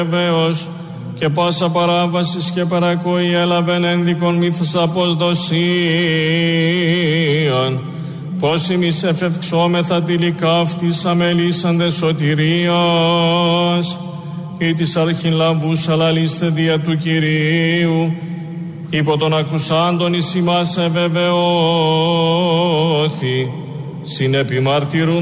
βεβαίως και πάσα παράβασης και παρακοή έλαβεν ένδικον μύθος αποδοσίαν. Πώς εμείς εφευξόμεθα τυλικά αυτής αμελήσαντες σωτηρίας ή της αρχήν λαβούς αλαλήστε δια του Κυρίου υπό τον ακουσάντων εις ημάς ευεβεβαιώθη συνεπιμαρτυρούν